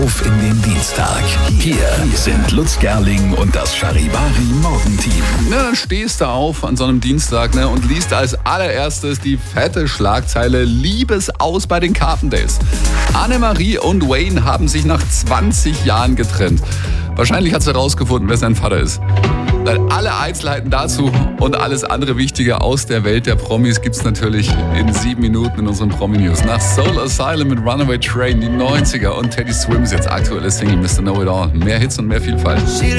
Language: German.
Auf in den Dienstag. Hier sind Lutz Gerling und das Charivari Morgenteam. Na, dann stehst du auf an so einem Dienstag und liest als allererstes die fette Schlagzeile Liebesaus bei den Carpendays. Annemarie und Wayne haben sich nach 20 Jahren getrennt. Wahrscheinlich hat sie herausgefunden, wer sein Vater ist. Alle Einzelheiten dazu und alles andere Wichtige aus der Welt der Promis gibt's natürlich in 7 Minuten in unseren Promi-News. Nach Soul Asylum mit Runaway Train, die 90er und Teddy Swims jetzt aktuelle Single Mr. Know It All. Mehr Hits und mehr Vielfalt.